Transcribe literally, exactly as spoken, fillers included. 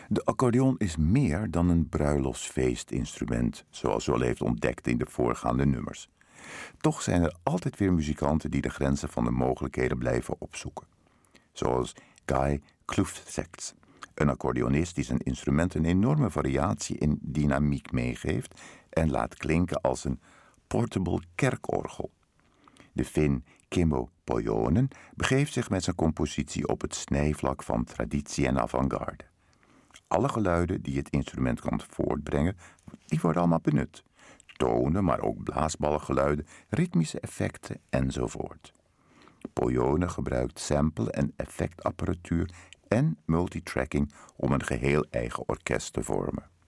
De accordeon is meer dan een bruiloftsfeestinstrument, zoals u al heeft ontdekt in de voorgaande nummers. Toch zijn er altijd weer muzikanten die de grenzen van de mogelijkheden blijven opzoeken. Zoals Guy Kluftseks, een accordeonist die zijn instrument een enorme variatie in dynamiek meegeeft en laat klinken als een portable kerkorgel. De Fin Kimmo Pohjonen begeeft zich met zijn compositie op het snijvlak van traditie en avant-garde. Alle geluiden die het instrument kan voortbrengen, die worden allemaal benut. Tonen, maar ook blaasballengeluiden, ritmische effecten enzovoort. Pohjonen gebruikt sample- en effectapparatuur en multitracking om een geheel eigen orkest te vormen.